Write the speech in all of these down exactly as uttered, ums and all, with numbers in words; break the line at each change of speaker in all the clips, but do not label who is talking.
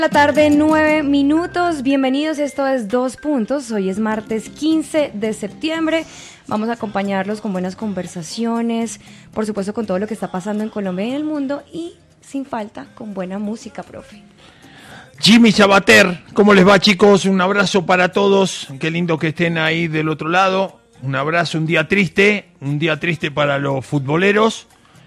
La tarde, nueve minutos. Bienvenidos, esto es Dos Puntos. Hoy es martes quince de septiembre. Vamos a acompañarlos con buenas conversaciones, por supuesto con todo lo que está pasando en Colombia y en el mundo y sin falta con buena música, profe.
Jimmy Sabater, ¿cómo les va, chicos? Un abrazo para todos. Qué lindo que estén ahí del otro lado. Un abrazo, un día triste, un día triste para los futboleros.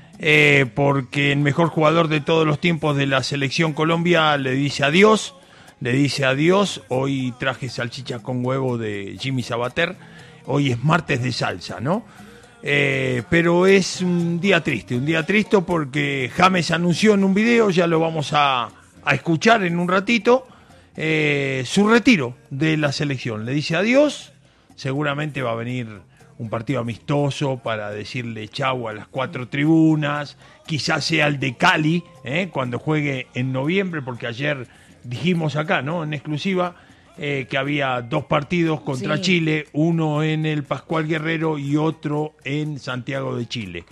Eh, porque el mejor jugador de todos los tiempos de la selección Colombia le dice adiós, le dice adiós. Hoy traje salchicha con huevo de Jimmy Sabater. Hoy es martes de salsa, ¿no? Eh, pero es un día triste, un día triste porque James anunció en un video, ya lo vamos a, a escuchar en un ratito, eh, su retiro de la selección. Le dice adiós, seguramente va a venir un partido amistoso para decirle chau a las cuatro tribunas, quizás sea el de Cali, ¿eh? Cuando juegue en noviembre, porque ayer dijimos acá, ¿no? En exclusiva, eh, que había dos partidos contra sí. Chile, uno en el Pascual Guerrero y otro en Santiago de Chile,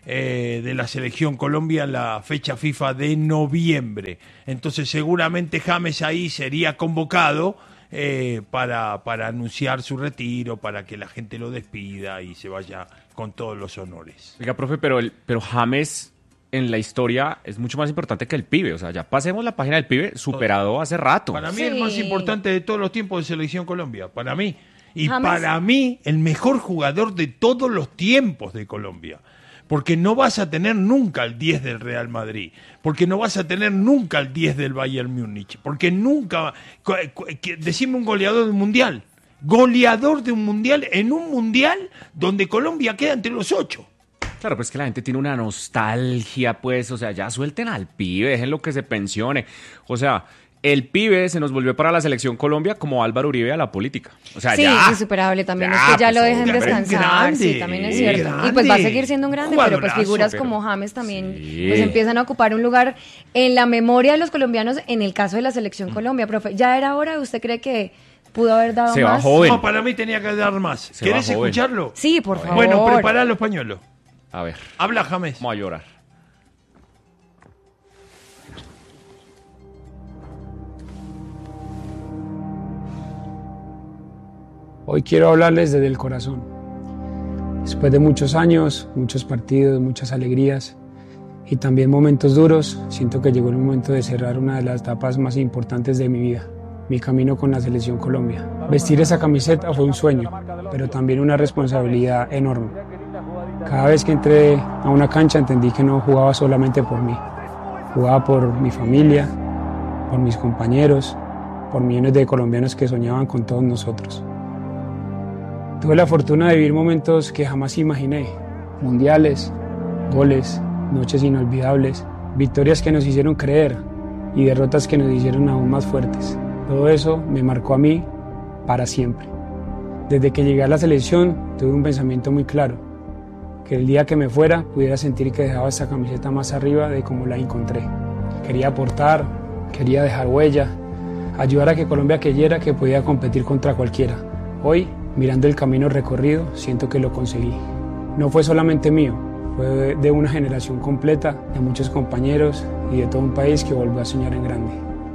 eh, de la selección Colombia, la fecha FIFA de noviembre. Entonces seguramente James ahí sería convocado Eh, para, para anunciar su retiro, para que la gente lo despida y se vaya con todos los honores.
Oiga, profe, pero, el, pero James en la historia es mucho más importante que el pibe. O sea, ya pasemos la página del pibe, superado hace rato.
Para mí
sí.
el más importante de todos los tiempos de Selección Colombia, para mí. Y
James.
Para mí el mejor jugador de todos los tiempos de Colombia. Porque no vas a tener nunca el diez del Real Madrid, porque no vas a tener nunca el diez del Bayern Múnich, porque nunca... Decime un goleador de un mundial, goleador de un mundial en un mundial donde Colombia queda entre los ocho.
Claro, pues que la gente tiene una nostalgia, pues, o sea, ya suelten al pibe, déjenlo que se pensione. O sea, el pibe se nos volvió para la selección Colombia como Álvaro Uribe a la política. O sea,
sí,
ya.
es insuperable también,
ya,
es que ya
pues,
lo dejen
grande,
descansar,
grande,
sí, también es cierto.
grande.
Y pues va a seguir siendo un grande, pero pues
Jugadorazo,
figuras
pero...
como James también
sí.
pues empiezan a ocupar un lugar en la memoria de los colombianos en el caso de la selección Colombia, profe. ¿Ya era hora? ¿Usted cree que pudo haber dado
Se va
más?
joven.
No, para mí tenía que dar más.
Se
¿Querés
va joven.
escucharlo?
Sí, por favor.
Bueno, prepará los pañuelos.
A ver,
Habla, James.
vamos a llorar.
Hoy quiero hablarles desde el corazón. Después de muchos años, muchos partidos, muchas alegrías y también momentos duros, siento que llegó el momento de cerrar una de las etapas más importantes de mi vida, mi camino con la Selección Colombia. Vestir esa camiseta fue un sueño, pero también una responsabilidad enorme. Cada vez que entré a una cancha entendí que no jugaba solamente por mí, jugaba por mi familia, por mis compañeros, por millones de colombianos que soñaban con todos nosotros. Tuve la fortuna de vivir momentos que jamás imaginé, mundiales, goles, noches inolvidables, victorias que nos hicieron creer y derrotas que nos hicieron aún más fuertes. Todo eso me marcó a mí para siempre. Desde que llegué a la selección tuve un pensamiento muy claro, que el día que me fuera pudiera sentir que dejaba esa camiseta más arriba de como la encontré. Quería aportar, quería dejar huella, ayudar a que Colombia creyera que podía competir contra cualquiera. Hoy, mirando el camino recorrido, siento que lo conseguí. No fue solamente mío, fue de una generación completa, de muchos compañeros y de todo un país que volvió a soñar en grande.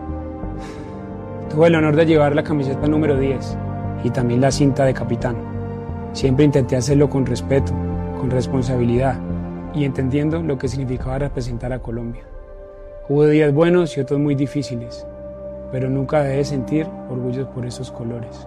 Tuve el honor de llevar la camiseta número diez y también la cinta de capitán. Siempre intenté hacerlo con respeto, con responsabilidad y entendiendo lo que significaba representar a Colombia. Hubo días buenos y otros muy difíciles, pero nunca dejé de sentir orgullo por esos colores.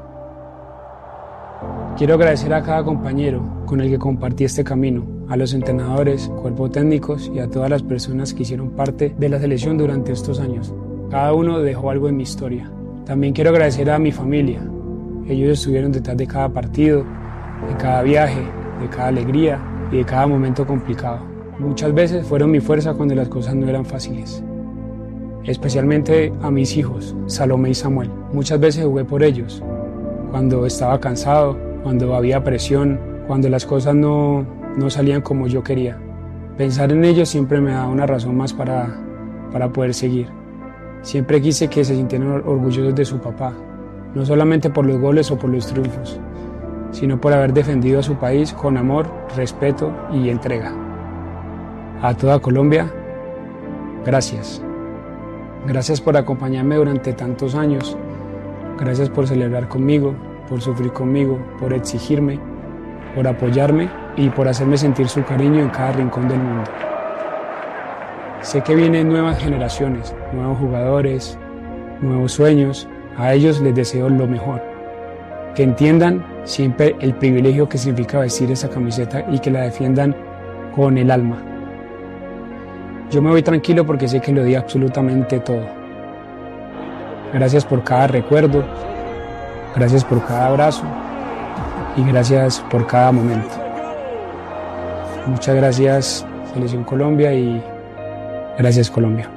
Quiero agradecer a cada compañero con el que compartí este camino, a los entrenadores, cuerpo técnicos y a todas las personas que hicieron parte de la selección durante estos años. Cada uno dejó algo en mi historia. También quiero agradecer a mi familia. Ellos estuvieron detrás de cada partido, de cada viaje, de cada alegría y de cada momento complicado. Muchas veces fueron mi fuerza cuando las cosas no eran fáciles. Especialmente a mis hijos, Salomé y Samuel. Muchas veces jugué por ellos, cuando estaba cansado, cuando había presión, cuando las cosas no, no salían como yo quería. Pensar en ellos siempre me da una razón más para, para poder seguir. Siempre quise que se sintieran orgullosos de su papá, no solamente por los goles o por los triunfos, sino por haber defendido a su país con amor, respeto y entrega. A toda Colombia, gracias. Gracias por acompañarme durante tantos años. Gracias por celebrar conmigo, por sufrir conmigo, por exigirme, por apoyarme y por hacerme sentir su cariño en cada rincón del mundo. Sé que vienen nuevas generaciones, nuevos jugadores, nuevos sueños. A ellos les deseo lo mejor. Que entiendan siempre el privilegio que significa vestir esa camiseta y que la defiendan con el alma. Yo me voy tranquilo porque sé que lo di absolutamente todo. Gracias por cada recuerdo, gracias por cada abrazo y gracias por cada momento. Muchas gracias, Selección Colombia, y gracias, Colombia.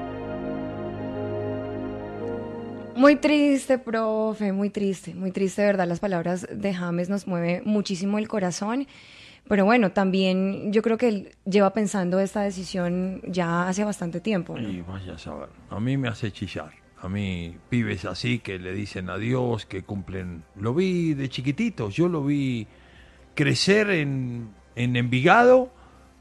Muy triste, profe, muy triste, muy triste, de verdad. Las palabras de James nos mueve muchísimo el corazón. Pero bueno, también yo creo que él lleva pensando esta decisión ya hace bastante tiempo, ¿no?
Y vaya a saber, a mí me hace chillar. A mí, pibes así que le dicen adiós, que cumplen. Lo vi de chiquitito, yo lo vi crecer en, en Envigado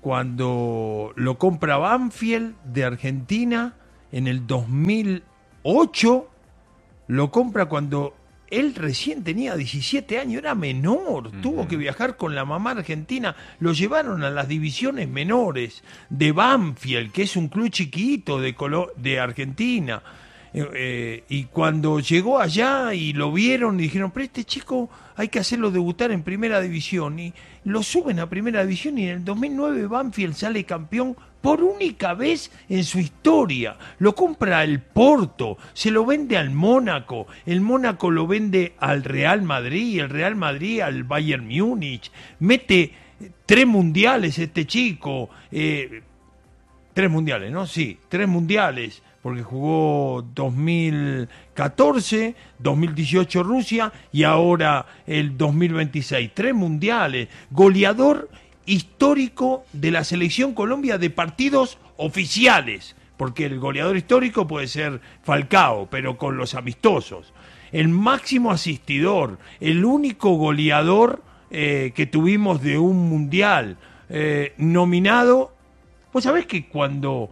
cuando lo compra Banfield de Argentina en el dos mil ocho. Lo compra cuando él recién tenía diecisiete años, era menor, uh-huh. Tuvo que viajar con la mamá argentina, lo llevaron a las divisiones menores de Banfield, que es un club chiquito de, Colo- de Argentina. Eh, eh, y cuando llegó allá y lo vieron y dijeron, pero este chico hay que hacerlo debutar en primera división, y lo suben a primera división, y en el dos mil nueve Banfield sale campeón por única vez en su historia. Lo compra el Porto, se lo vende al Mónaco, el Mónaco lo vende al Real Madrid, el Real Madrid al Bayern Múnich, mete tres mundiales este chico, eh, tres mundiales, ¿no? Sí, tres mundiales, porque jugó dos mil catorce, dos mil dieciocho Rusia y ahora el dos mil veintiséis. Tres mundiales, goleador histórico de la Selección Colombia de partidos oficiales, porque el goleador histórico puede ser Falcao, pero con los amistosos. El máximo asistidor, el único goleador eh, que tuvimos de un mundial, eh, nominado. Vos sabés que cuando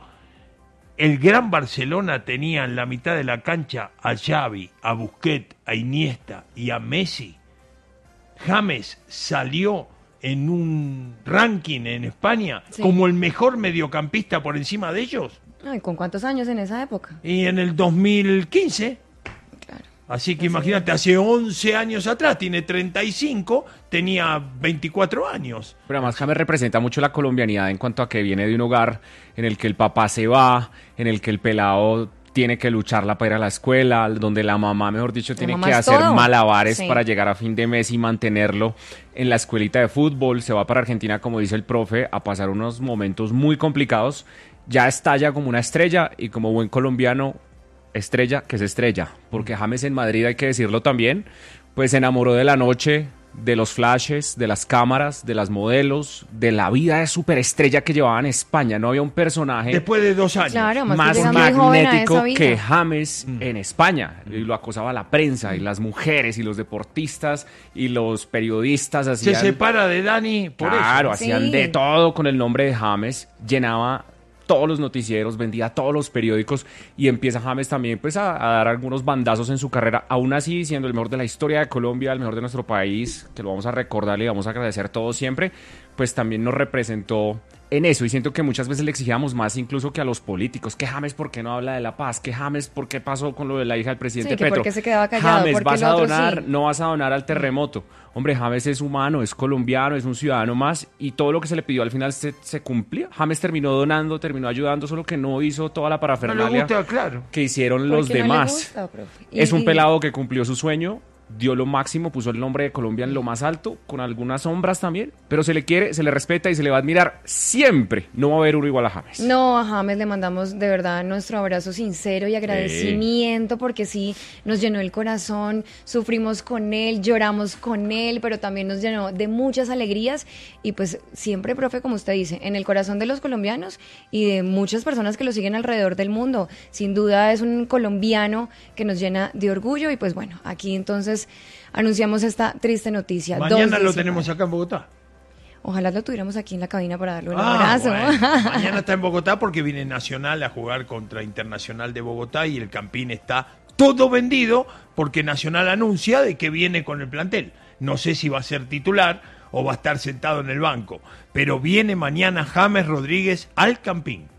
el Gran Barcelona tenía en la mitad de la cancha a Xavi, a Busquets, a Iniesta y a Messi, James salió en un ranking en España, sí, como el mejor mediocampista por encima de ellos.
Ay, ¿con cuántos años en esa época?
Y en el dos mil quince.
Claro.
Así que imagínate, hace once años atrás, tiene treinta y cinco, tenía veinticuatro años.
Pero además James representa mucho la colombianidad en cuanto a que viene de un hogar en el que el papá se va, en el que el pelado tiene que lucharla para ir a la escuela, donde la mamá, mejor dicho, la tiene que hacer todo. malabares sí. para llegar a fin de mes y mantenerlo en la escuelita de fútbol. Se va para Argentina, como dice el profe, a pasar unos momentos muy complicados. Ya estalla como una estrella y como buen colombiano, estrella que se estrella. Porque James en Madrid, hay que decirlo también, pues se enamoró de la noche, de los flashes, de las cámaras, de las modelos, de la vida de superestrella que llevaba en España. No había un personaje
después de dos años
claro, más,
más magnético que James mm. en España. Y lo acosaba la prensa y las mujeres y los deportistas y los periodistas. Hacían,
se separa de Dani por
claro,
eso.
Claro, hacían sí. de todo con el nombre de James. Llenaba todos los noticieros, vendía todos los periódicos y empieza James también pues a, a dar algunos bandazos en su carrera, aún así siendo el mejor de la historia de Colombia, el mejor de nuestro país, que lo vamos a recordar y vamos a agradecer todos siempre, pues también nos representó en eso, y siento que muchas veces le exigíamos más incluso que a los políticos, que James ¿por qué no habla de la paz? Que James ¿por qué pasó con lo de la hija del presidente
sí,
Petro?
¿Por qué se quedaba callado?
James, ¿vas a donar?
Sí.
No vas a donar al terremoto. Hombre, James es humano, es colombiano, es un ciudadano más, y todo lo que se le pidió al final se, se cumplía. James terminó donando, terminó ayudando, solo que no hizo toda la parafernalia
no le gusta, claro.
que hicieron los demás.
No le gusta, y,
es un
y...
pelado que cumplió su sueño, dio lo máximo, puso el nombre de Colombia en lo más alto, con algunas sombras también, pero se le quiere, se le respeta y se le va a admirar siempre. No va a haber uno igual a James.
No, a James le mandamos de verdad nuestro abrazo sincero y agradecimiento, sí. porque sí, nos llenó el corazón, sufrimos con él, lloramos con él, pero también nos llenó de muchas alegrías, y pues siempre, profe, como usted dice, en el corazón de los colombianos y de muchas personas que lo siguen alrededor del mundo. Sin duda es un colombiano que nos llena de orgullo, y pues bueno, aquí entonces anunciamos esta triste noticia.
Mañana lo tenemos acá en Bogotá.
Ojalá lo tuviéramos aquí en la cabina para darle un
ah,
abrazo.
Bueno. Mañana está en Bogotá porque viene Nacional a jugar contra Internacional de Bogotá y el Campín está todo vendido porque Nacional anuncia de que viene con el plantel. No sé si va a ser titular o va a estar sentado en el banco, pero viene mañana James Rodríguez al Campín.